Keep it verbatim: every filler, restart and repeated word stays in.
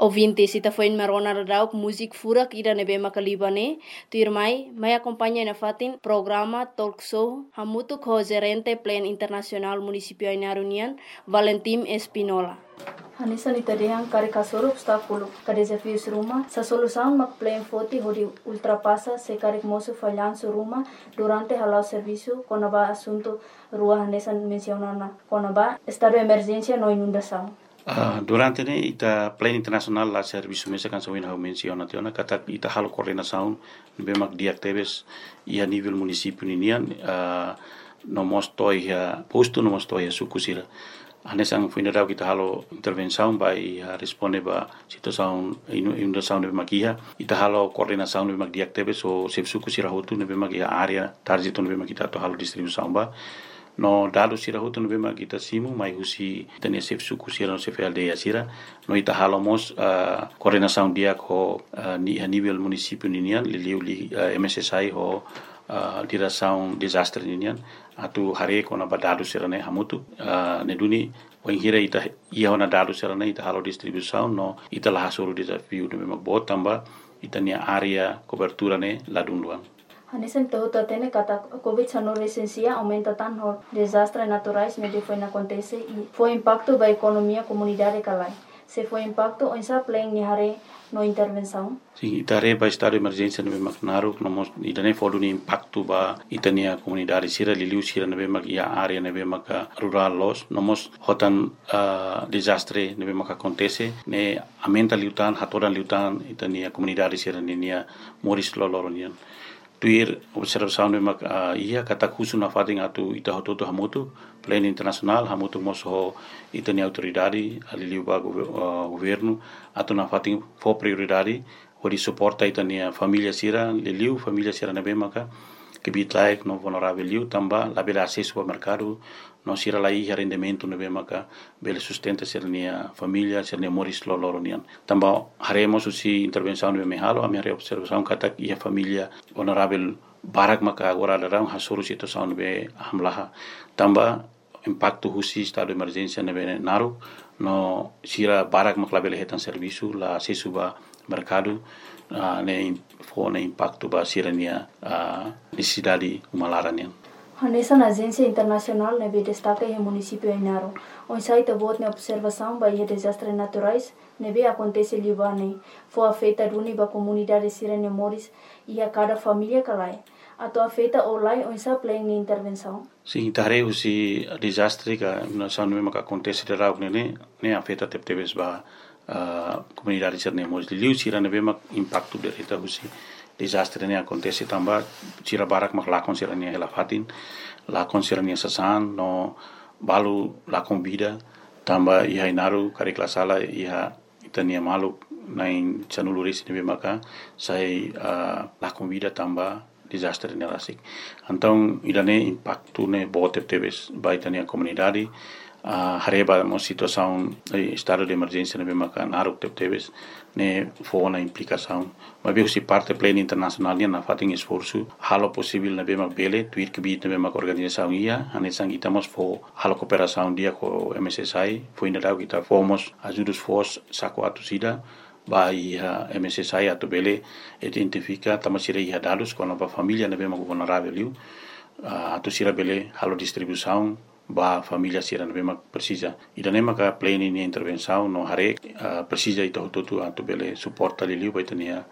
Ouvintes, ita foi marona radauk musik furak ida nebe makalibane, tu irmai, mai acompanha na fatin programa talk show hamutu ko gerente plan internasional municipio Ainarunian, Valentim Espinola. Hanisa ni tadehang kare kasoro obstáculo, ka desafios ruma, sa solução mak plan foti hodi ultrapassa se kare moço falhanço ruma durante halau serviço konaba assunto rua hanesa mencionana, konaba estado de emergência no inundação. Uh, durante ne ita plan internasional la serviço mesa kan sawin hau menciona tiona kata ita halo coordenação bemak diactebes ia nível município ninian uh, no mostoi ya posto no mostoi ya sukusira anesang fuinarau kita halo intervenção by uh, responde ba situação inundação de bemak ia ita halo coordenação de bemak diactebes o sef sukusira hotu ne bemak ia area target no bemak kita to halo distribuição ba no dado sira hutu no bema kita simu mai husi tenia sef suku sira no sef aldeia sira no ita halomos uh, coordenação dia ko uh, ni a nível município ninian li li uh, M S S I ho uh, direção desastre ninian atu hare ko na badado sira ne hamutu uh, ne duni wenghira ita ia na dado sira ne ita halo distribuição no ita la hasuru desafio no bema botamba ita nia area cobertura ne ladunluang. Hanesen toho tatene kata COVID dezenove esencia aumenta tanto desastres naturais ne foi na acontece e foi impacto ba economia comunidade kalai. Se foi impacto onsa plan ni hare no intervenção. Sim, itare ba estado de emergência no Macnaru, no mos idane fodu ni impacto ba itania comunidade sira liliu sira ne bemak ia area ne bemak rural los, no mos hotan uh, desastre ne bemak acontece ne aumenta liutan hatoran liutan itania comunidade sira nia moris loloronian. Tuir observação de mak uh, ia kata kusu na fating atu ita hototo hamutu plan internasional hamutu moso itani autoridade aliliu ba uh, governo atu na fating fo prioridade hori suporta itania família sira liliu família sira na bemaka que bitlaik no vulnerável liu tamba la bela acesso ao mercado no sira la ia rendimento no bemaka bela sustenta sira nia família sira nia moris loloronian tamba haremos usi intervenção no mehalo a minha observação kata ia família vulnerável barak maka agora darang hasuru situação no be hamlaha tamba impacto husi estado de emergência no be naru no sira barak maka bela hetan serviço la acesso ba mercado uh, ne fo ne impacto ba sirania uh, necessidade humalaranian. Hanesa na agência internacional ne be destaca e município Ainaro. On site vot ne observação ba e desastres naturais ne be acontece libane. Fo afeta duni ba comunidade sirene moris e a cada família kalai. Ato afeta olai on sa plan ni intervenção. Sim, tare usi desastre ka na sanu me ka acontece de rau ne ne afeta teptebes ba Uh, comunidade sirne mos liu sira ne bema impacto de reta husi desastre ne acontece tamba sira barak mak lakon sira ne hela fatin lakon sira ne sasan no balu lakon vida tamba ia inaru kare klasala ia itania malu nain chanuluris ne bema ka sai uh, lakon vida tamba desastre ne rasik então idane impacto ne bote tebes baitania comunidade Uh, hareba mo situação eh, estado de emergência ne bemaka naruk tebes ne fo na implicação mas bem se parte plena internacional na fating esforço halo possível na bemak bele tuir que bit ne bemak organização ia anesang itamos fo halo cooperação dia com M S S I foi ainda dau kita fomos ajudos fos saco atusida ba ia M S S I atu bele identifica tamasira ia dados com a família ne bemak vulnerável uh, atusira bele halo distribuição ba família sira na bema precisa ida nema ka plane ni intervenção no hare uh, precisa ita tutu atu bele suporta liliu baitania